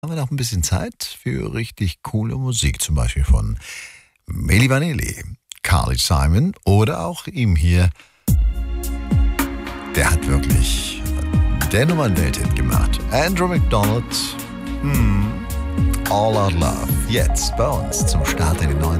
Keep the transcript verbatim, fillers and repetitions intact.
Haben wir noch ein bisschen Zeit für richtig coole Musik, zum Beispiel von Milli Vanilli, Carly Simon oder auch ihm hier. Der hat wirklich der Nummer einen Welthit gemacht. Andrew McDonald, hm, All Out Love. Jetzt bei uns zum Start in die neuen